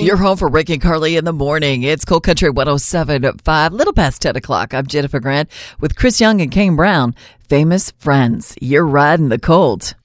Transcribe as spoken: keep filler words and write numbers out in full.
You're home for Rick and Carly in the morning. It's Cold Country one oh seven point five, little past ten o'clock. I'm Jennifer Grant with Chris Young and Kane Brown. Famous Friends. You're riding the cold.